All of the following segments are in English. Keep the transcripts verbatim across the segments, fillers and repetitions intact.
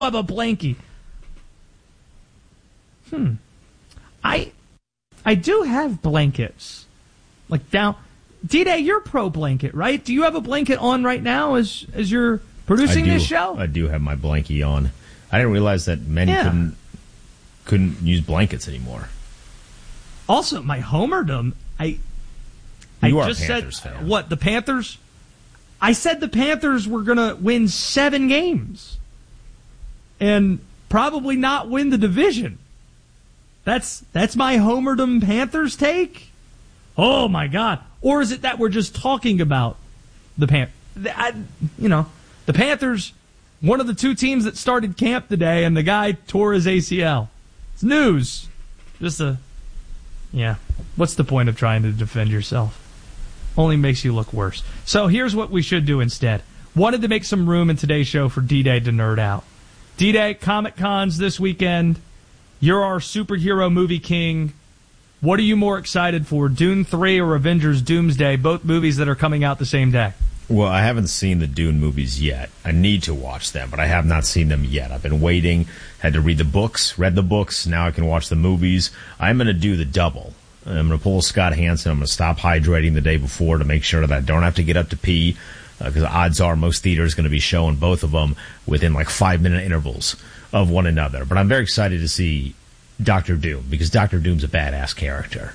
have a blankie. Hmm. I I do have blankets. Like down. D-Day, you're pro blanket, right? Do you have a blanket on right now as as you're producing I do, this show? I do have my blankie on. I didn't realize that men yeah. couldn't couldn't use blankets anymore. Also, my homerdom, I you I are just a Panthers said fan. What, the Panthers? I said the Panthers were going to win seven games and probably not win the division. That's that's my homerdom Panthers take? Oh my God. Or is it that we're just talking about the Panthers? You know, the Panthers, one of the two teams that started camp today, and the guy tore his A C L. It's news. Just a, yeah. What's the point of trying to defend yourself? Only makes you look worse. So here's what we should do instead. Wanted to make some room in today's show for D-Day to nerd out. D-Day, Comic-Cons this weekend. You're our superhero movie king. What are you more excited for, Dune three or Avengers Doomsday, both movies that are coming out the same day? Well, I haven't seen the Dune movies yet. I need to watch them, but I have not seen them yet. I've been waiting, had to read the books, read the books, now I can watch the movies. I'm going to do the double. I'm going to pull Scott Hansen. I'm going to stop hydrating the day before to make sure that I don't have to get up to pee, because uh, odds are most theaters going to be showing both of them within like five-minute intervals of one another. But I'm very excited to see Doctor Doom, because Doctor Doom's a badass character.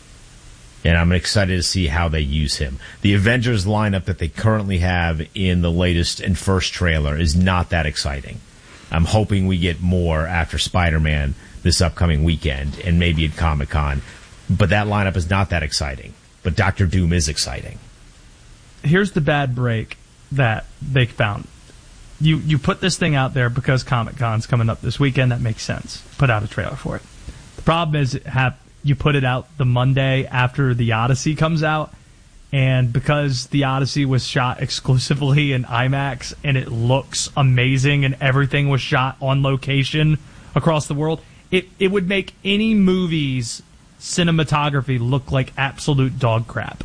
And I'm excited to see how they use him. The Avengers lineup that they currently have in the latest and first trailer is not that exciting. I'm hoping we get more after Spider-Man this upcoming weekend and maybe at Comic-Con. But that lineup is not that exciting. But Doctor Doom is exciting. Here's the bad break that they found. You you put this thing out there because Comic-Con's coming up this weekend. That makes sense. Put out a trailer for it. The problem is it have, you put it out the Monday after The Odyssey comes out, and because The Odyssey was shot exclusively in IMAX and it looks amazing and everything was shot on location across the world, it, it would make any movie's cinematography look like absolute dog crap.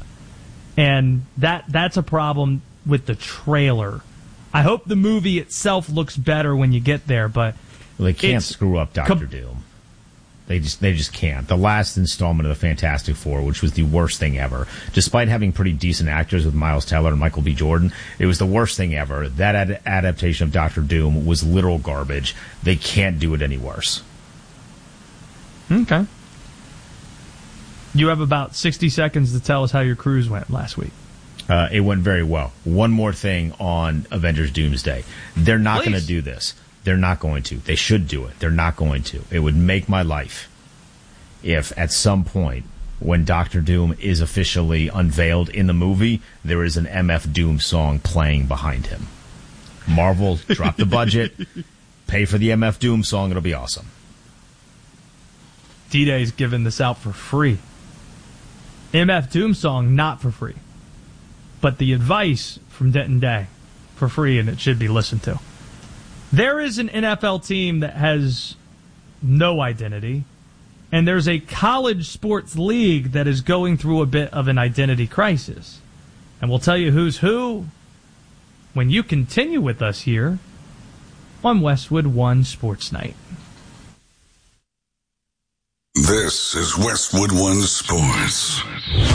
And that that's a problem with the trailer. I hope the movie itself looks better when you get there, but well, they can't screw up Doctor com- Doom. They just they just can't. The last installment of the Fantastic Four, which was the worst thing ever, despite having pretty decent actors with Miles Teller and Michael B. Jordan, it was the worst thing ever. That ad- adaptation of Doctor Doom was literal garbage. They can't do it any worse. Okay. You have about sixty seconds to tell us how your cruise went last week. Uh, it went very well. One more thing on Avengers Doomsday. They're not going to do this. They're not going to. They should do it. They're not going to. It would make my life if at some point when Doctor Doom is officially unveiled in the movie, there is an M F Doom song playing behind him. Marvel, drop the budget, pay for the M F Doom song. It'll be awesome. D-Day's giving this out for free. M F Doom song, not for free. But the advice from Denton Day, for free, and it should be listened to. There is an N F L team that has no identity, and there's a college sports league that is going through a bit of an identity crisis. And we'll tell you who's who when you continue with us here on Westwood One Sports Night. This is Westwood One Sports.